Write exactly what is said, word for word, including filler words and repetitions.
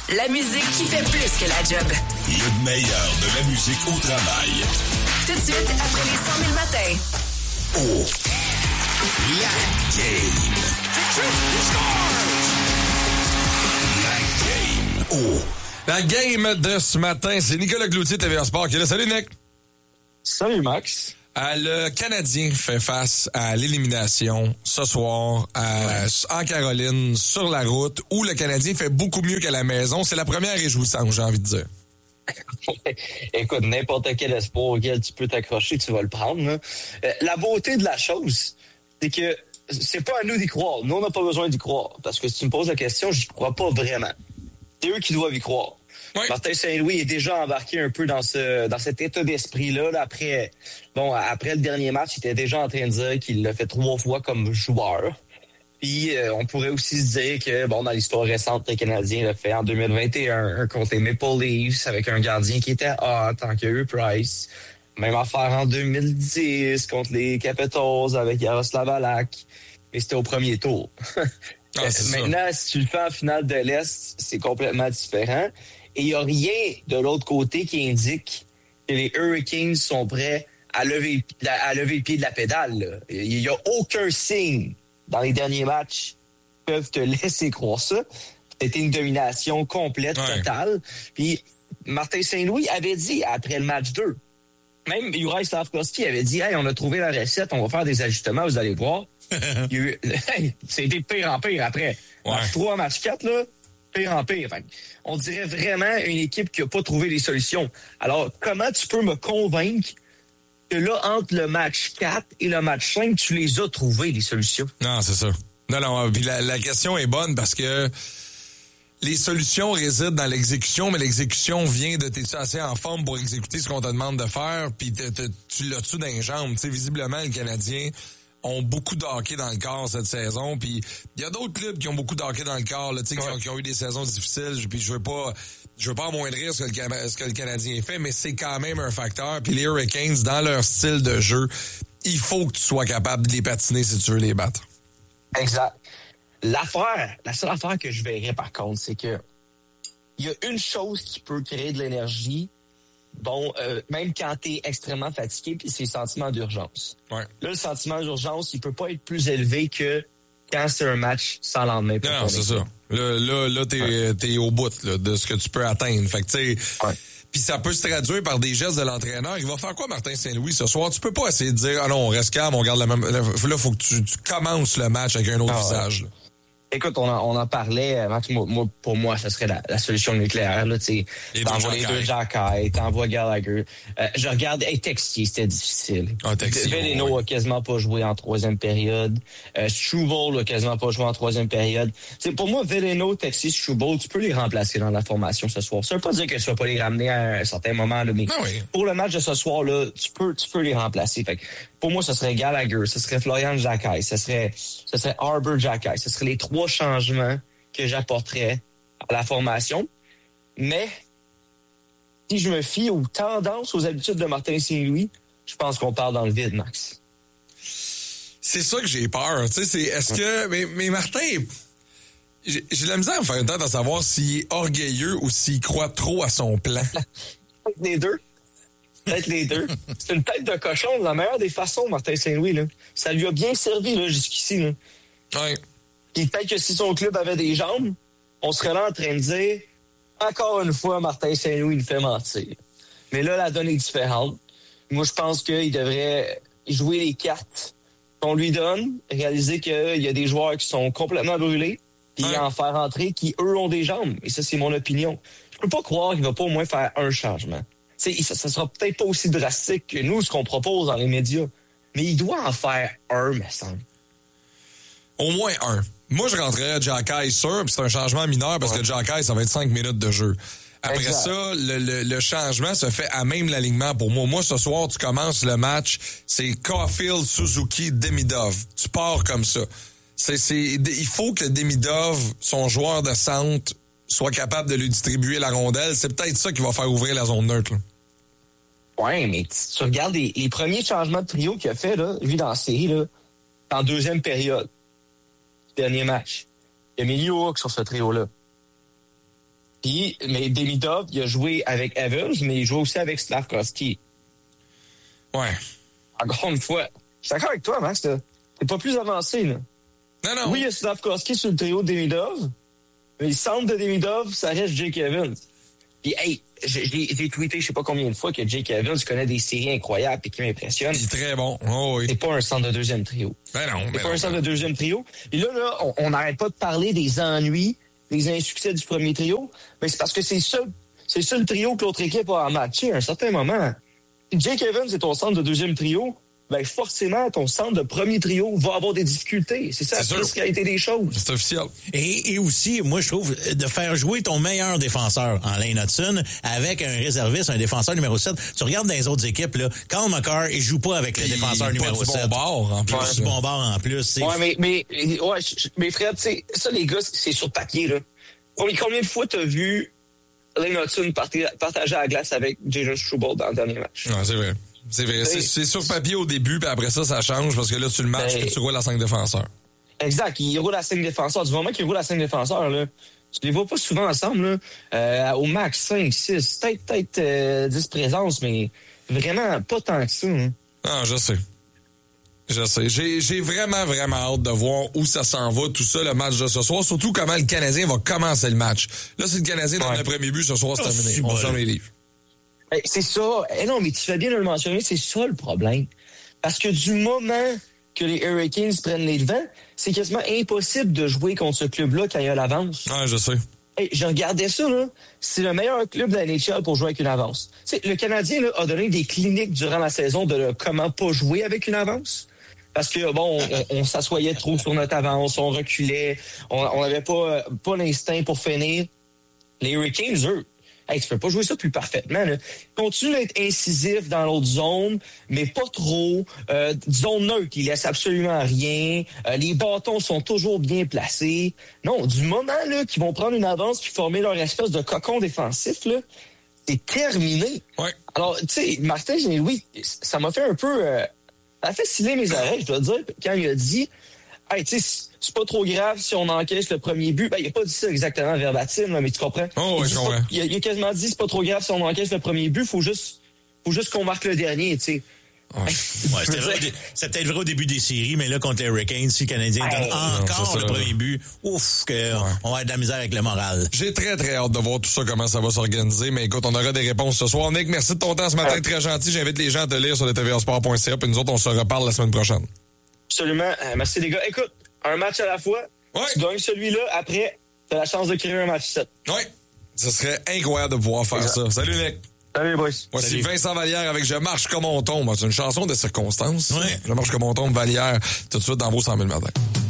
La musique qui fait plus que la job. Le meilleur de la musique au travail. Tout de suite, après les cent mille matins. Oh! La game! La game! Oh! La game de ce matin, c'est Nicolas Cloutier, T V A Sport, qui est là. Salut, Nick! Salut, Max! Euh, le Canadien fait face à l'élimination ce soir à, ouais. en Caroline, sur la route, où le Canadien fait beaucoup mieux qu'à la maison. C'est la première réjouissance, j'ai envie de dire. Écoute, n'importe quel espoir auquel tu peux t'accrocher, tu vas le prendre. Là. Euh, la beauté de la chose, c'est que c'est pas à nous d'y croire. Nous, on n'a pas besoin d'y croire. Parce que si tu me poses la question, j'y crois pas vraiment. C'est eux qui doivent y croire. Oui. Martin Saint-Louis est déjà embarqué un peu dans ce dans cet état d'esprit-là. Là, après, bon, après le dernier match, il était déjà en train de dire qu'il l'a fait trois fois comme joueur. Puis euh, on pourrait aussi se dire que, bon, dans l'histoire récente, les Canadiens l'ont fait en deux mille vingt et un contre les Maple Leafs avec un gardien qui était hot, tant qu'il y a eu Price. Même affaire en deux mille dix contre les Capitals avec Jaroslav Halak. Mais c'était au premier tour. Ah, maintenant, ça. Si tu le fais en finale de l'Est, c'est complètement différent. Et il n'y a rien de l'autre côté qui indique que les Hurricanes sont prêts à lever, à lever le pied de la pédale. Là. Il n'y a aucun signe dans les derniers matchs qui peuvent te laisser croire ça. C'était une domination complète, ouais. totale. Puis Martin Saint-Louis avait dit après le match deux, même Juraj Slafkovský avait dit « Hey, on a trouvé la recette, on va faire des ajustements, vous allez voir. » Il y a eu, hey, c'était pire en pire après. Ouais. Match trois, match quatre, là, pire en pire. Enfin, on dirait vraiment une équipe qui n'a pas trouvé les solutions. Alors, comment tu peux me convaincre que là, entre le match quatre et le match cinq, tu les as trouvés, les solutions? Non, c'est ça. Non, non, puis la, la question est bonne parce que les solutions résident dans l'exécution, mais l'exécution vient de t'es-tu assez en forme pour exécuter ce qu'on te demande de faire, puis tu l'as-tu dans les jambes. Tu sais, visiblement, le Canadien ont beaucoup de hockey dans le corps cette saison, puis il y a d'autres clubs qui ont beaucoup de hockey dans le corps, là, tu sais, ouais. qui, ont, qui ont eu des saisons difficiles, puis je veux pas je veux pas amoindrir ce que, le, ce que le Canadien fait, mais c'est quand même un facteur. Puis les Hurricanes, dans leur style de jeu, il faut que tu sois capable de les patiner si tu veux les battre. Exact. L'affaire, la seule affaire que je verrais par contre, c'est que il y a une chose qui peut créer de l'énergie, bon, euh, même quand t'es extrêmement fatigué, puis c'est le sentiment d'urgence. Ouais. Là, le sentiment d'urgence, il peut pas être plus élevé que quand c'est un match sans lendemain. Non, non c'est ça. Là, là, là t'es, ouais. t'es au bout là, de ce que tu peux atteindre. Fait que, tu sais, ouais. Puis ça peut se traduire par des gestes de l'entraîneur. Il va faire quoi, Martin Saint-Louis, ce soir? Tu peux pas essayer de dire, ah non, on reste calme, on garde la même... Là, il faut que tu, tu commences le match avec un autre ah, visage. Ouais. Écoute, on en, on en parlait, Max, moi, moi, pour moi, ça serait la, la solution nucléaire, là, tu sais. T'envoies les deux Jacky, t'envoies Gallagher. Euh, je regarde, hey, Texier, c'était difficile. Ah, Texier. Veleno ouais. a quasiment pas joué en troisième période. Euh, Struble a quasiment pas joué en troisième période. C'est pour moi, Veleno, Texier, Struble, tu peux les remplacer dans la formation ce soir. Ça veut pas dire que tu vas pas les ramener à un certain moment, là, mais ah oui. pour le match de ce soir-là, tu peux, tu peux les remplacer. Fait que, pour moi, ce serait Gallagher, ce serait Florian Jacky, ce serait, ce serait Arbor Jacky, ce serait les trois changements que j'apporterais à la formation. Mais, si je me fie aux tendances, aux habitudes de Martin Saint-Louis, je pense qu'on parle dans le vide, Max. C'est ça que j'ai peur. Tu sais, c'est, est-ce que, mais, mais Martin, j'ai, j'ai de la misère à me faire une tête à savoir s'il est orgueilleux ou s'il croit trop à son plan. Les deux. Peut-être les deux. C'est une tête de cochon de la meilleure des façons, Martin Saint-Louis. Là. Ça lui a bien servi là, jusqu'ici. Là. Ouais. Puis peut-être que si son club avait des jambes, on serait là en train de dire encore une fois, Martin Saint-Louis nous fait mentir. Mais là, la donne est différente. Moi, je pense qu'il devrait jouer les cartes qu'on lui donne, réaliser qu'il y a des joueurs qui sont complètement brûlés, puis ouais. en faire entrer qui, eux, ont des jambes. Et ça, c'est mon opinion. Je peux pas croire qu'il va pas au moins faire un changement. T'sais, ça, ça sera peut-être pas aussi drastique que nous, ce qu'on propose dans les médias. Mais il doit en faire un, me semble. Au moins un. Moi, je rentrerais Jacky sûr, puis c'est un changement mineur parce ouais. que Jacky, ça va être cinq minutes de jeu. Après exact. ça, le, le, le changement se fait à même l'alignement pour moi. Moi, ce soir, tu commences le match, c'est Caulfield, Suzuki, Demidov. Tu pars comme ça. C'est, c'est, il faut que Demidov, son joueur de centre, soit capable de lui distribuer la rondelle. C'est peut-être ça qui va faire ouvrir la zone neutre. Là. Ouais, mais tu, tu regardes les, les premiers changements de trio qu'il a fait, là, vu dans la série, là, en deuxième période, dernier match. Il a mis New York sur ce trio-là. Puis Puis, mais Demidov, il a joué avec Evans, mais il joue aussi avec Slavkovski. Ouais. Encore une fois, je suis d'accord avec toi, Max. T'es pas plus avancé, là. Non, non. Oui, il y a Slavkovski sur le trio de Demidov, mais le centre de Demidov, ça reste Jake Evans. Puis, hey, j'ai, j'ai tweeté je sais pas combien de fois que Jake Evans connaît des séries incroyables et qui m'impressionnent. Il est très bon. Oh, oui. C'est pas un centre de deuxième trio. Ben non, C'est ben pas non, un centre ben de deuxième trio. Et là, là, on n'arrête pas de parler des ennuis, des insuccès du premier trio. Mais c'est parce que c'est ça, c'est ça le trio que l'autre équipe a matché à un certain moment. Jake Evans est ton centre de deuxième trio. Ben forcément, ton centre de premier trio va avoir des difficultés. C'est ça C'est la sûr. réalité des choses. C'est officiel. Et, et aussi, moi, je trouve, de faire jouer ton meilleur défenseur en Lane Hudson avec un réserviste, un défenseur numéro sept. Tu regardes dans les autres équipes, là, Kyle McCarr, il joue pas avec le Il- défenseur il est pas numéro du sept. bon bord, en plus. Pas du bon bord, en plus. C'est- Ouais, mais, mais, ouais, je- je- mais Fred, tu sais, ça, les gars, c'est sur papier, là. Combien, combien de fois t'as vu Lane Hudson partir- partager la glace avec Jason Struble dans le dernier match? Non, c'est vrai. C'est vrai. C'est, c'est sur papier au début, puis après ça, ça change parce que là, tu le matches Ben, puis tu roules à cinq défenseurs. Exact. Il roule à cinq défenseurs. Du moment qu'il roule à cinq défenseurs, là, tu les vois pas souvent ensemble, là. Euh, au max cinq, six, peut-être, peut-être euh, dix présences, mais vraiment pas tant que ça. Hein. Ah, je sais. Je sais. J'ai, j'ai vraiment, vraiment hâte de voir où ça s'en va, tout ça, le match de ce soir. Surtout comment le Canadien va commencer le match. Là, si le Canadien donne Ouais. le premier but ce soir, c'est Oh, terminé. c'est On bon. ferme les livres. Eh, c'est ça. Eh non, mais tu fais bien de le mentionner, c'est ça le problème. Parce que du moment que les Hurricanes prennent les devants, c'est quasiment impossible de jouer contre ce club-là quand il y a l'avance. Ah, je sais. Hey, je regardais ça, là. C'est le meilleur club de la N H L pour jouer avec une avance. Tu sais, le Canadien là, a donné des cliniques durant la saison de là, comment pas jouer avec une avance. Parce que, bon, on, on s'assoyait trop sur notre avance, on reculait, on n'avait pas, pas l'instinct pour finir. Les Hurricanes, eux, hey, tu peux pas jouer ça plus parfaitement. Là. Continue d'être incisif dans l'autre zone, mais pas trop. Euh, zone neutre, il laisse absolument rien. Euh, les bâtons sont toujours bien placés. Non, du moment là qu'ils vont prendre une avance puis former leur espèce de cocon défensif, là, c'est terminé. Ouais. Alors, tu sais, Martin, j'ai- oui, ça m'a fait un peu... Euh, ça a fait sciller mes oreilles, je dois dire, quand il a dit « Hey, tu sais, c'est pas trop grave si on encaisse le premier but. » Ben, il a pas dit ça exactement verbatim, là, mais tu comprends? Oh, il, oui, dit, je c'est comprends. pas- il, a, il a quasiment dit « C'est pas trop grave si on encaisse le premier but. Faut juste, faut juste qu'on marque le dernier, tu sais. » Ouais. Ouais, c'était, vrai au dé- c'était peut-être vrai au début des séries, mais là, contre les Hurricanes, si le Canadien Hey, donne non, encore c'est le ça. premier but, ouf, que on va avoir de la misère avec le moral. J'ai très, très hâte de voir tout ça, comment ça va s'organiser. Mais écoute, on aura des réponses ce soir. Nick, merci de ton temps ce matin, très gentil. J'invite les gens à te lire sur le T V A sport point C A, puis nous autres, on se reparle la semaine prochaine. Absolument. Euh, merci, les gars. Écoute, un match à la fois. Ouais. Tu gagnes celui-là. Après, t'as la chance de créer un match sept. Oui. Ce serait incroyable de pouvoir faire Exact. ça. Salut, Nick. Salut, boys. Voici Salut. Vincent Vallière avec Je marche comme on tombe. C'est une chanson de circonstance. Ouais. Je marche comme on tombe, Vallière, tout de suite dans vos cent mille matins.